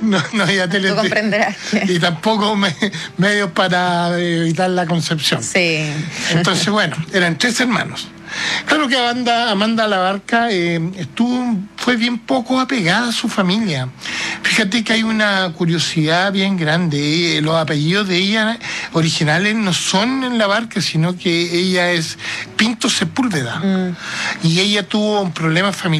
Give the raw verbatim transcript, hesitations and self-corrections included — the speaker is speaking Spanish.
no, no había tele. Tú comprenderás que... Y tampoco me, medios para evitar la concepción. Sí. Entonces, bueno, eran tres hermanos. Claro que Amanda, Amanda Labarca eh, estuvo, fue bien poco apegada a su familia. Fíjate que hay una curiosidad bien grande. Eh, los apellidos de ella originales no son Labarca, sino que ella es Pinto Sepúlveda. Mm. Y ella tuvo un problema familiar.